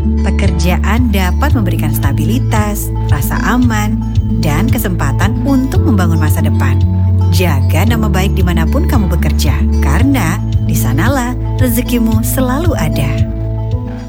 Pekerjaan dapat memberikan stabilitas, rasa aman, dan kesempatan untuk membangun masa depan. Jaga nama baik dimanapun kamu bekerja, karena di sanalah rezekimu selalu ada.